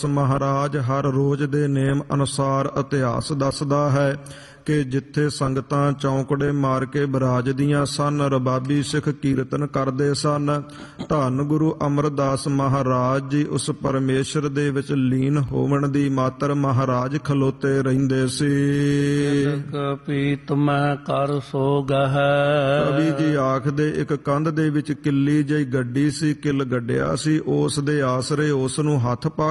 ਮਹਾਰਾਜ ਹਰ ਰੋਜ਼ ਦੇ ਨੇਮ ਅਨੁਸਾਰ ਇਤਿਹਾਸ ਦੱਸਦਾ ਹੈ ਕਿ ਜਿੱਥੇ ਸੰਗਤਾਂ ਚੌਂਕੜੇ ਮਾਰ ਕੇ ਬਿਰਾਜਦੀਆਂ ਸਨ, ਰਬਾਬੀ ਸਿੱਖ ਕੀਰਤਨ ਕਰਦੇ ਸਨ, ਧੰਨ ਗੁਰੂ ਅਮਰਦਾਸ ਮਹਾਰਾਜ ਜੀ ਉਸ ਪਰਮੇਸ਼ਰ ਦੇ ਵਿੱਚ ਲੀਨ ਹੋਵਣ ਦੀ ਮਾਤਰ ਮਹਾਰਾਜ ਖਲੋਤੇ ਰਹਿੰਦੇ ਸੀ। ਮੈਂ ਕਰ ਸੋਗ ਹੈ। ਕਵੀ ਜੀ ਆਖਦੇ ਇੱਕ ਕੰਧ ਦੇ ਵਿੱਚ ਕਿੱਲੀ ਜਿਹੀ ਗੱਡੀ ਸੀ, ਕਿੱਲ ਗੱਡਿਆ ਸੀ, ਉਸ ਦੇ ਆਸਰੇ ਉਸ ਨੂੰ ਹੱਥ ਪਾ